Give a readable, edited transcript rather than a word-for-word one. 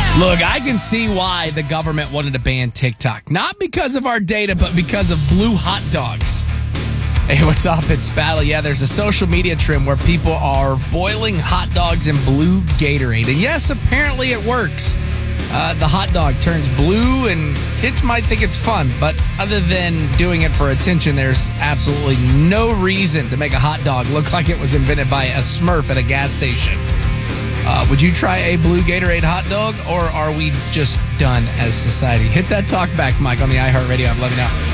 Look, I can see why the government wanted to ban TikTok. Not because of our data, but because of blue hot dogs. Hey, what's up? It's Battle. Yeah, there's a social media trend where people are boiling hot dogs in blue Gatorade. And yes, apparently it works. The hot dog turns blue, and kids might think it's fun. But other than doing it for attention, there's absolutely no reason to make a hot dog look like it was invented by a Smurf at a gas station. Would you try a blue Gatorade hot dog, or are we just done as society? Hit that talk back, Mike, on the iHeartRadio app. Let me know.